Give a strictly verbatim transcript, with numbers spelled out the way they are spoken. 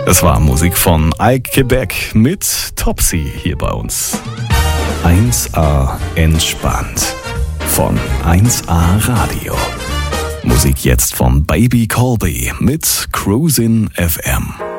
Es war Musik von Ike Quebec mit Topsy hier bei uns. eins A entspannt von eins A Radio. Musik jetzt von Baby Colby mit Cruisin' F M.